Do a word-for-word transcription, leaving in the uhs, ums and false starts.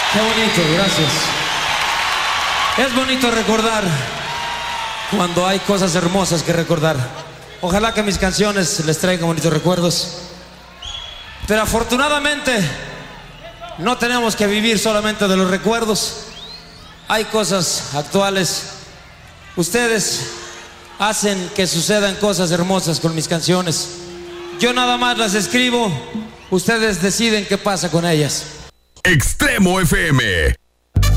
Qué bonito, gracias. Es bonito recordar cuando hay cosas hermosas que recordar. Ojalá que mis canciones les traigan bonitos recuerdos. Pero afortunadamente no tenemos que vivir solamente de los recuerdos. Hay cosas actuales. Ustedes hacen que sucedan cosas hermosas con mis canciones. Yo nada más las escribo. Ustedes deciden qué pasa con ellas. Extremo F M.